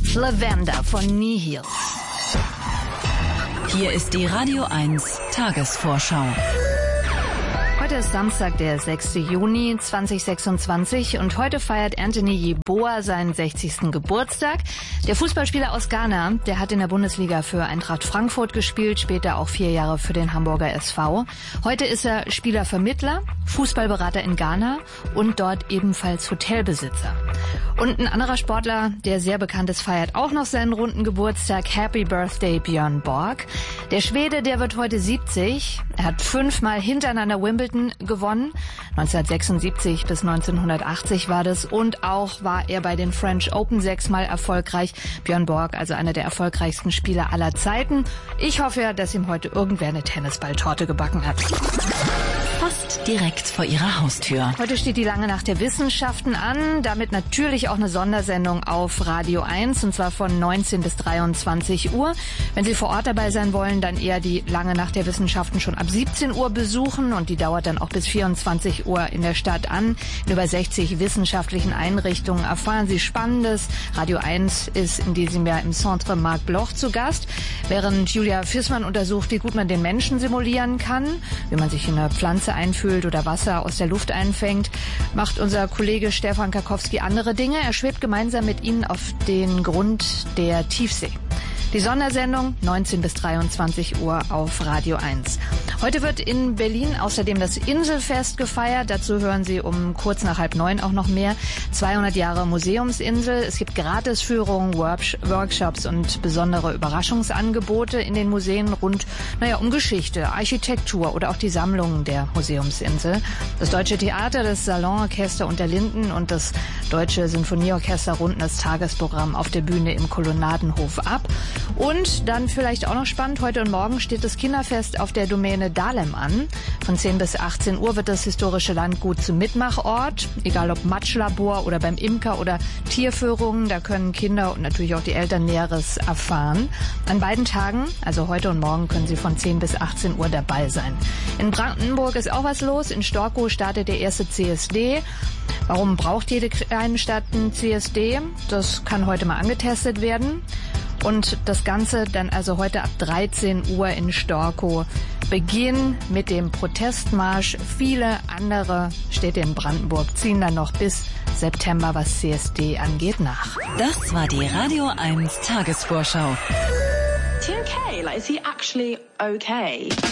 jetzt Lavender von Nihil. Hier ist die Radio 1 Tagesvorschau. Heute ist Samstag, der 6. Juni 2026 und heute feiert Anthony Yeboah seinen 60. Geburtstag. Der Fußballspieler aus Ghana, der hat in der Bundesliga für Eintracht Frankfurt gespielt, später auch 4 Jahre für den Hamburger SV. Heute ist er Spielervermittler, Fußballberater in Ghana und dort ebenfalls Hotelbesitzer. Und ein anderer Sportler, der sehr bekannt ist, feiert auch noch seinen runden Geburtstag. Happy Birthday, Björn Borg. Der Schwede, der wird heute 70. Er hat 5-mal hintereinander Wimbledon gewonnen. 1976 bis 1980 war das. Und auch war er bei den French Open 6-mal erfolgreich. Björn Borg, also einer der erfolgreichsten Spieler aller Zeiten. Ich hoffe ja, dass ihm heute irgendwer eine Tennisballtorte gebacken hat. Fast direkt vor Ihrer Haustür. Heute steht die lange Nacht der Wissenschaften an. Damit natürlich auch eine Sondersendung auf Radio 1, und zwar von 19 bis 23 Uhr. Wenn Sie vor Ort dabei sein wollen, dann eher die lange Nacht der Wissenschaften schon ab 17 Uhr besuchen. Und die dauert dann auch bis 24 Uhr in der Stadt an. In über 60 wissenschaftlichen Einrichtungen erfahren Sie Spannendes. Radio 1 ist in diesem Jahr im Centre Marc Bloch zu Gast, während Julia Fissmann untersucht, wie gut man den Menschen simulieren kann, wie man sich in eine Pflanze einfühlt oder Wasser aus der Luft einfängt, macht unser Kollege Stefan Karkowski andere Dinge. Er schwebt gemeinsam mit Ihnen auf den Grund der Tiefsee. Die Sondersendung 19 bis 23 Uhr auf Radio 1. Heute wird in Berlin außerdem das Inselfest gefeiert. Dazu hören Sie um kurz nach 8:30 auch noch mehr. 200 Jahre Museumsinsel. Es gibt Gratisführungen, Workshops und besondere Überraschungsangebote in den Museen rund, um Geschichte, Architektur oder auch die Sammlungen der Museumsinsel. Das Deutsche Theater, das Salonorchester und der Linden und das Deutsche Sinfonieorchester runden das Tagesprogramm auf der Bühne im Kolonnadenhof ab. Und dann vielleicht auch noch spannend, heute und morgen steht das Kinderfest auf der Domäne Dahlem an. Von 10 bis 18 Uhr wird das historische Landgut zum Mitmachort. Egal ob Matschlabor oder beim Imker oder Tierführungen, da können Kinder und natürlich auch die Eltern Näheres erfahren. An beiden Tagen, also heute und morgen, können Sie von 10 bis 18 Uhr dabei sein. In Brandenburg ist auch was los. In Storkow startet der erste CSD. Warum braucht jede kleine Stadt ein CSD? Das kann heute mal angetestet werden. Und das Ganze dann also heute ab 13 Uhr in Storkow. Beginn mit dem Protestmarsch. Viele andere Städte in Brandenburg ziehen dann noch bis September, was CSD angeht, nach. Das war die Radio 1 Tagesvorschau. Is he okay? Like, is he actually okay?